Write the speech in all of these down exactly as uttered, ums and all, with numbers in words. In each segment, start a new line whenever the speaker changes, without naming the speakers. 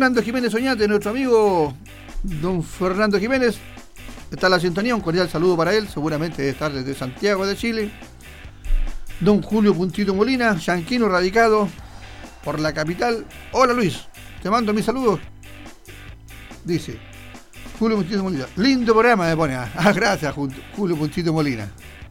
Fernando Jiménez Oñate, nuestro amigo don Fernando Jiménez, está en la sintonía, un cordial saludo para él, seguramente debe estar desde Santiago de Chile. Don Julio Puntito Molina, yanquino radicado por la capital. Hola Luis, te mando mis saludos. Dice Julio Puntito Molina, lindo programa me pone. Ah, gracias Julio Puntito Molina.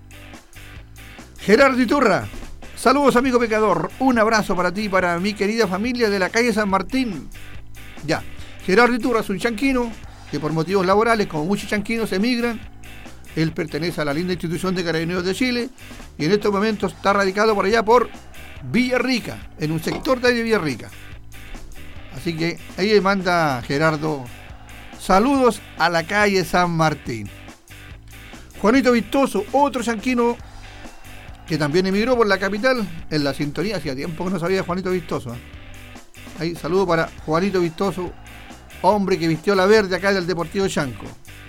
Gerardo Iturra, saludos amigo pecador, un abrazo para ti y para mi querida familia de la calle San Martín. Ya, Gerardo Iturra es un chanquino que por motivos laborales, como muchos chanquinos, emigran. Él pertenece a la linda institución de Carabineros de Chile y en estos momentos está radicado por allá por Villarrica, en un sector de Villarrica. Así que ahí manda Gerardo saludos a la calle San Martín. Juanito Vistoso, otro chanquino que también emigró por la capital, en la sintonía, hacía tiempo que no sabía de Juanito Vistoso. Ahí saludo para Juanito Vistoso, hombre que vistió la verde acá del Deportivo Chanco.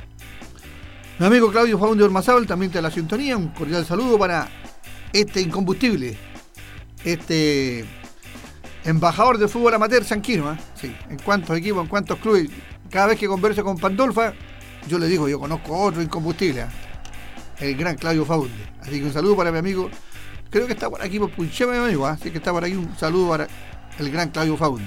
Mi amigo Claudio Faunde Ormazábal también de la sintonía, un cordial saludo para este incombustible, este embajador del fútbol amateur chanquino, ¿eh? Sí, en cuantos equipos, en cuantos clubes, cada vez que converso con Pandolfa, yo le digo, yo conozco otro incombustible, ¿eh? El gran Claudio Faunde. Así que un saludo para mi amigo, creo que está por aquí por Punchema, mi amigo, ¿eh? Así que está por ahí un saludo para el gran Claudio Faunde.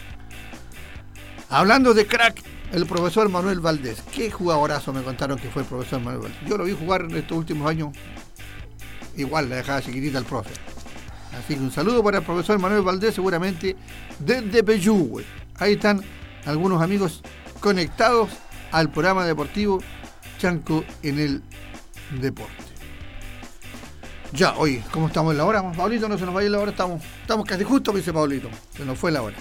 Hablando de crack, el profesor Manuel Valdés. Qué jugadorazo me contaron que fue el profesor Manuel Valdés. Yo lo vi jugar en estos últimos años. Igual la dejaba chiquitita el profe. Así que un saludo para el profesor Manuel Valdés, seguramente desde Peyúgue. Ahí están algunos amigos conectados al programa deportivo Chanco en el Deporte. Ya, oye, ¿cómo estamos en la hora? Pablito, no se nos vaya la hora, estamos, estamos casi justo, dice Pablito. Se nos fue la hora.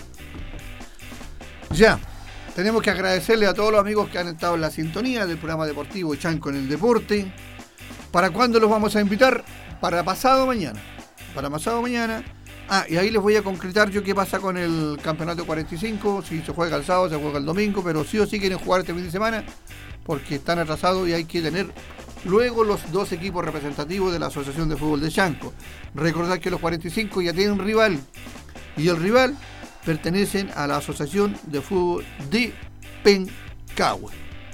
Ya. Tenemos que agradecerle a todos los amigos que han estado en la sintonía del programa deportivo Chanco en el Deporte. ¿Para cuándo los vamos a invitar? Para pasado mañana. Para pasado mañana. Ah, y ahí les voy a concretar yo qué pasa con el campeonato cuarenta y cinco. Si se juega el sábado, se juega el domingo, pero sí o sí quieren jugar este fin de semana porque están atrasados y hay que tener luego los dos equipos representativos de la Asociación de Fútbol de Chanco. Recordad que los cuarenta y cinco ya tienen un rival y el rival pertenecen a la Asociación de Fútbol de Pencahue.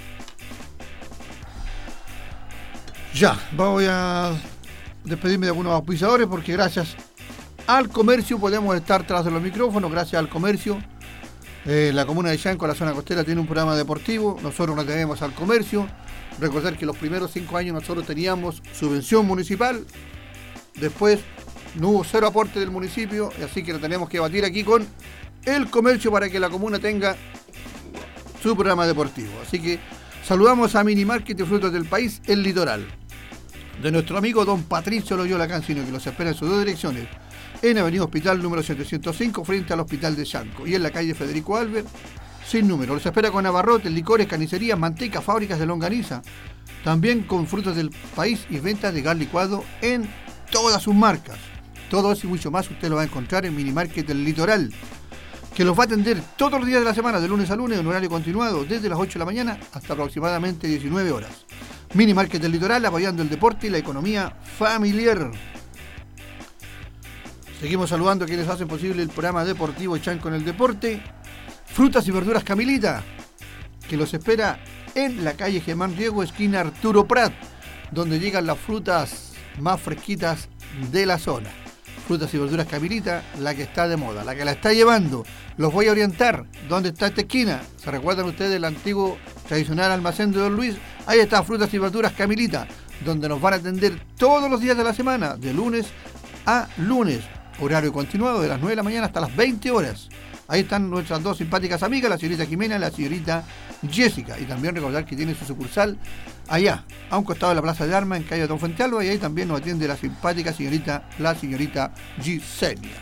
Ya, voy a despedirme de algunos auspiciadores porque gracias al comercio podemos estar tras de los micrófonos, gracias al comercio. Eh, la comuna de Chanco, la zona costera, tiene un programa deportivo, nosotros nos debemos al comercio. Recordar que los primeros cinco años nosotros teníamos subvención municipal, después no hubo cero aporte del municipio, así que lo tenemos que batir aquí con el comercio para que la comuna tenga su programa deportivo. Así que saludamos a Minimarket de Frutas del País, El Litoral, de nuestro amigo don Patricio Loyola Cancino, que los espera en sus dos direcciones, en Avenida Hospital número setecientos cinco, frente al Hospital de Chanco, y en la calle Federico Albert, sin número. Los espera con abarrotes, licores, carnicerías, manteca, fábricas de longaniza, también con Frutas del País y ventas de gas licuado en todas sus marcas. Todo eso y mucho más usted lo va a encontrar en Minimarket del Litoral, que los va a atender todos los días de la semana, de lunes a lunes, en horario continuado, desde las ocho de la mañana hasta aproximadamente diecinueve horas. Minimarket del Litoral, apoyando el deporte y la economía familiar. Seguimos saludando a quienes hacen posible el programa deportivo Chanco en el Deporte. Frutas y verduras Camilita, que los espera en la calle Germán Riego, esquina Arturo Prat, donde llegan las frutas más fresquitas de la zona. Frutas y verduras Camilita, la que está de moda, la que la está llevando. Los voy a orientar. ¿Dónde está esta esquina? ¿Se recuerdan ustedes del antiguo tradicional almacén de Don Luis? Ahí está Frutas y verduras Camilita, donde nos van a atender todos los días de la semana, de lunes a lunes. Horario continuado de las nueve de la mañana hasta las veinte horas. Ahí están nuestras dos simpáticas amigas, la señorita Jimena y la señorita Jessica. Y también recordar que tiene su sucursal allá, a un costado de la Plaza de Armas, en calle Don Fuentealba, y ahí también nos atiende la simpática señorita, la señorita Gisenia.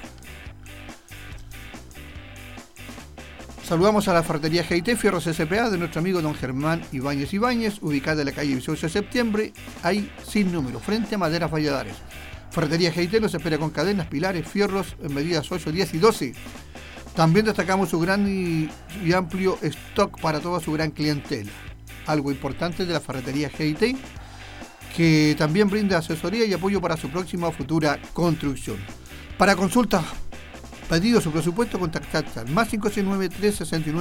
Saludamos a la ferretería G I T Fierros S P A de nuestro amigo don Germán Ibáñez Ibáñez, ubicada en la calle dieciocho de septiembre, ahí sin número, frente a Maderas Valladares. Ferretería G I T los espera con cadenas, pilares, fierros en medidas ocho, diez y doce. También destacamos su gran y, y amplio stock para toda su gran clientela. Algo importante de la ferretería G I T, que también brinda asesoría y apoyo para su próxima o futura construcción. Para consultas, pedidos o presupuesto, contactar al más cinco seis nueve, tres seis nueve